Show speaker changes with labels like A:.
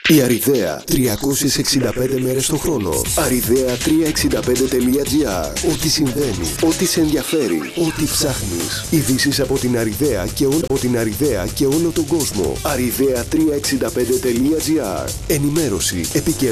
A: Η Αριδαία, 365 μέρες το χρόνο. Aridea365.gr. Ό,τι συμβαίνει, ό,τι σε ενδιαφέρει, ό,τι ψάχνεις. Ειδήσεις από την Αριδαία και όλο τον κόσμο. Aridea365.gr. Ενημέρωση, επικαιρότητα.